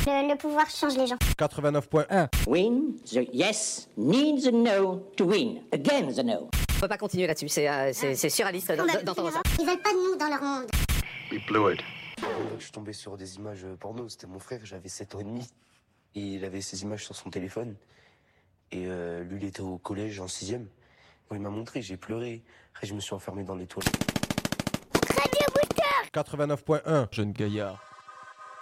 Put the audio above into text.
Le pouvoir change les gens. 89.1. Win, the yes needs a no to win. Again the no. On peut pas continuer là-dessus, c'est surréaliste d'entendre ça. Ils veulent pas de nous dans leur monde. We blew it. Je suis tombé sur des images porno, c'était mon frère, j'avais 7 ans et demi. Et il avait ces images sur son téléphone. Et lui, il était au collège en 6e. Bon, il m'a montré, j'ai pleuré. Après, je me suis enfermé dans les toilettes. 89.1. Jeune gaillard.